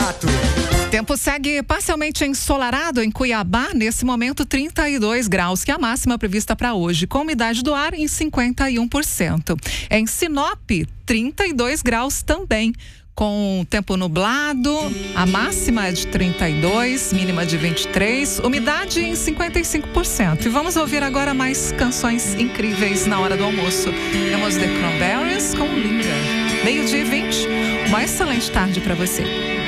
Imediato. Tempo segue parcialmente ensolarado em Cuiabá, nesse momento 32 graus, que é a máxima prevista para hoje, com umidade do ar em 51%. Em Sinop, 32 graus também, com tempo nublado, a máxima é de 32, mínima de 23, umidade em 55%. E vamos ouvir agora mais canções incríveis na hora do almoço. Temos The Cranberries com Linger. 12:20, uma excelente tarde para você.